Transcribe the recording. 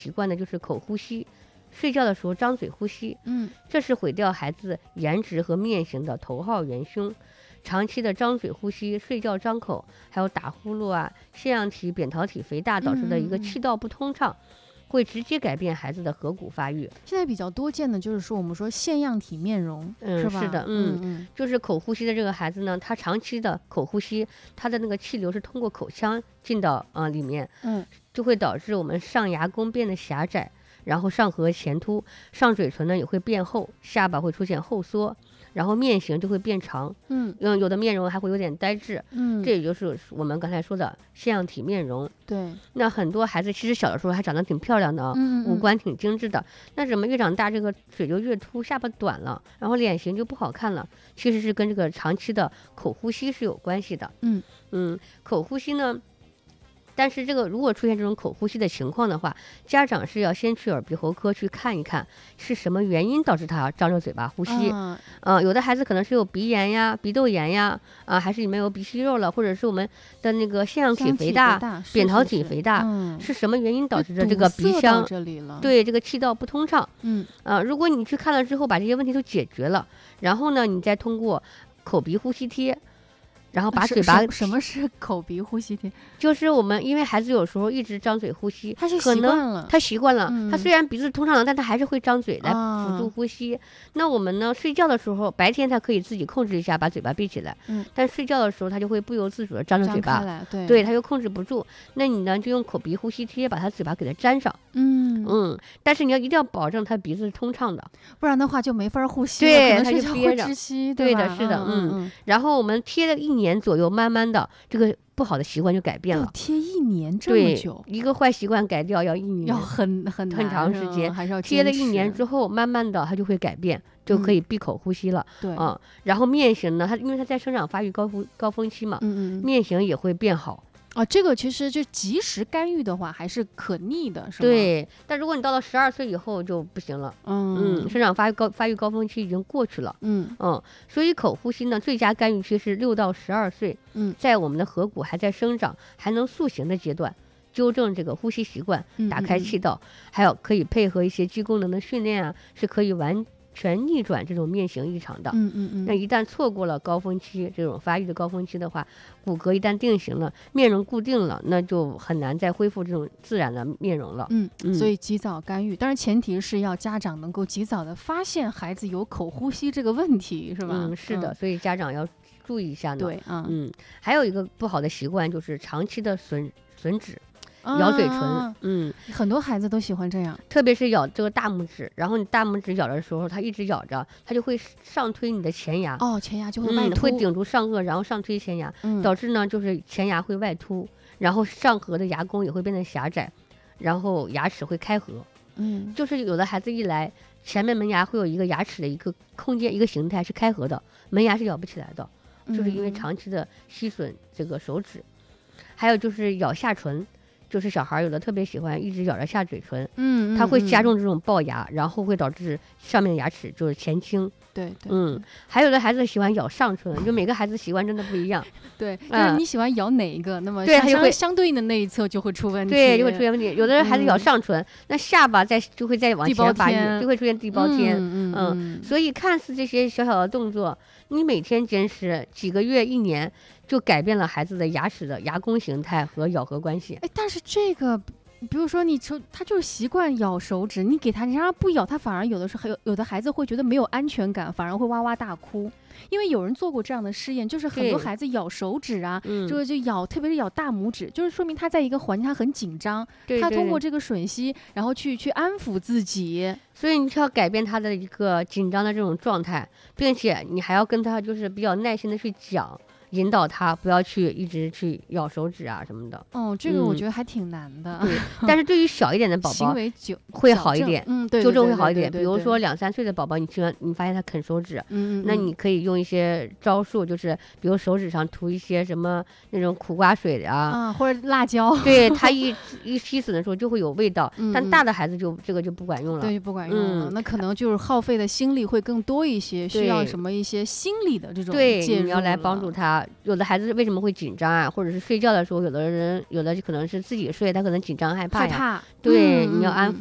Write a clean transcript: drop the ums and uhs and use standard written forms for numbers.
习惯的就是口呼吸，睡觉的时候张嘴呼吸，这是毁掉孩子颜值和面型的头号元凶。长期的张嘴呼吸、睡觉张口，还有打呼噜啊、腺样体、扁桃体肥大导致的一个气道不通畅，会直接改变孩子的颌骨发育。 现在比较多见的就是说，我们说腺样体面容，是吧？ 是的，就是口呼吸的这个孩子呢，他长期的口呼吸，他的那个气流是通过口腔进到里面，就会导致我们上牙弓变得狭窄，然后上颌前凸，上嘴唇呢也会变厚，下巴会出现后缩。然后面型就会变长，有的面容还会有点呆滞，这也就是我们刚才说的腺样体面容。 对， 那很多孩子其实小的时候还长得挺漂亮的，五官挺精致的，那怎么越长大这个嘴就越凸，下巴短了，然后脸型就不好看了？其实是跟这个长期的口呼吸是有关系的。口呼吸呢。但是这个如果出现这种口呼吸的情况的话，家长是要先去耳鼻喉科去看一看是什么原因导致他张着嘴巴呼吸。有的孩子可能是有鼻炎呀、鼻窦炎呀，还是里面有鼻息肉了，或者是我们的那个腺样体肥大、扁桃体肥大，是什么原因导致的这个鼻腔对这个气道不通畅？如果你去看了之后把这些问题都解决了，然后呢，你再通过口鼻呼吸贴。然后把嘴巴什么是口鼻呼吸贴？ 就是我们因为孩子有时候一直张嘴呼吸， 他习惯了， 他虽然鼻子通畅了，但他还是会张嘴来辅助呼吸。那我们呢，睡觉的时候，白天他可以自己控制一下，把嘴巴闭起来，但睡觉的时候他就会不由自主的张着嘴巴，对，他又控制不住。那你呢，就用口鼻呼吸贴把他嘴巴给他粘上，但是你一定要保证他鼻子是通畅的， 不然的话就没法呼吸， 对，他就憋着， 窒息， 对的，是的，然后我们贴了1年左右，慢慢的这个不好的习惯就改变了。 贴1年这么久， 一个坏习惯改掉要1年， 要很长时间， 还是要贴了1年之后，慢慢的它就会改变，就可以闭口呼吸了。 对然后面型呢，因为它在生长发育高峰期嘛，面型也会变好。 这个其实就及时干预的话还是可逆的，是吗？ 对，但如果你到了12岁以后就不行了。生长发育高峰期已经过去了。所以口呼吸呢，最佳干预期是6到12岁。在我们的颌骨还在生长、还能塑形的阶段，纠正这个呼吸习惯，打开气道，还有可以配合一些肌功能的训练啊，是可以完全逆转这种面型异常的。那一旦错过了高峰期，这种发育的高峰期的话，骨骼一旦定型了，面容固定了，那就很难再恢复这种自然的面容了。 所以及早干预，当然前提是要家长能够及早的发现孩子有口呼吸这个问题，是吧？ 是的，所以家长要注意一下呢。 对， 还有一个不好的习惯就是长期的吮指。咬嘴唇， 很多孩子都喜欢这样， 特别是咬这个大拇指，然后你大拇指咬的时候，它一直咬着，它就会上推你的前牙， 前牙就会外凸， 会顶住上颚，然后上推前牙，导致呢就是前牙会外凸，然后上颌的牙弓也会变得狭窄，然后牙齿会开合，就是有的孩子一来，前面门牙会有一个牙齿的一个空间，一个形态是开合的，门牙是咬不起来的，就是因为长期的吸吮这个手指。还有就是咬下唇，就是小孩有的特别喜欢一直咬着下嘴唇，它会加重这种龅牙，然后会导致上面的牙齿就是前倾。 对， 还有的孩子喜欢咬上唇，就每个孩子习惯真的不一样。 对，就是你喜欢咬哪一个，那么相对应的那一侧就会出问题。 对，就会出现问题。有的人孩子咬上唇，那下巴就会再往前发育，就会出现地包天。所以看似这些小小的动作，你每天坚持几个月、1年，就改变了孩子的牙齿的牙弓形态和咬合关系。 但是这个，比如说他就是习惯咬手指，你给他，你让他不咬，他反而有的时候有的孩子会觉得没有安全感，反而会哇哇大哭。因为有人做过这样的试验，就是很多孩子咬手指啊，就咬，特别是咬大拇指，就是说明他在一个环境他很紧张，他通过这个吮吸，然后去安抚自己。 所以你需要改变他的一个紧张的这种状态，并且你还要跟他就是比较耐心的去讲。引导他不要去一直去咬手指啊什么的。 这个我觉得还挺难的。 对，但是对于小一点的宝宝， 行为会好一点，纠正会好一点。 比如说2、3岁的宝宝，你发现他啃手指，那你可以用一些招数，就是比如手指上涂一些什么那种苦瓜水啊， 或者辣椒。 对，他一吸吮的时候就会有味道，但大的孩子这个就不管用了。 对，就不管用了。那可能就是耗费的心力会更多一些，需要什么一些心理的这种介入。 对，你要来帮助他。 啊，有的孩子为什么会紧张啊，或者是睡觉的时候，有的可能是自己睡，他可能紧张害怕呀。 害怕， 对，你要安抚